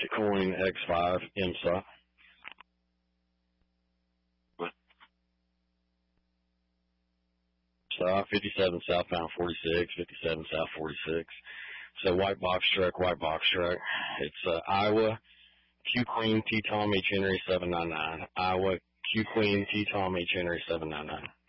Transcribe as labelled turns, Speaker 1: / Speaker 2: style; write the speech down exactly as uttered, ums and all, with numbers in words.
Speaker 1: Coin X five M S O. Uh, fifty-seven southbound forty-six, fifty-seven south forty-six. So white box truck, white box truck. It's uh, Iowa Q Queen T Tom H Henry seven nine nine. Iowa Q Queen T Tom H Henry seven nine nine.